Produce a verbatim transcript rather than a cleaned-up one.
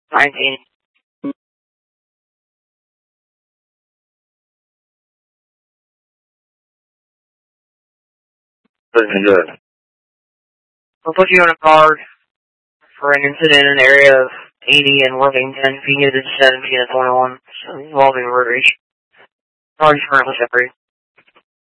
nineteen. Looking good. We'll put you on a card for an incident in the area of eighty and Worthington. If you get it to seventeen and twenty-one, so involving murder. Card is currently separated.